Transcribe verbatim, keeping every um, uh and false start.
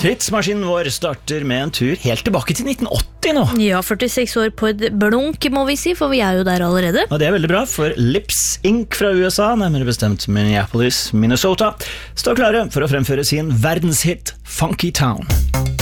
Tidsmaskinen vår starter med en tur helt tilbake til nitten åtti nå. Ja, førtiseks år på et blunk, må vi si, for vi er jo der allerede. Og det er veldig bra, for Lips Inc fra U S A, nærmere bestemt Minneapolis, Minnesota, står klare for å fremføre sin verdenshit Funky Town.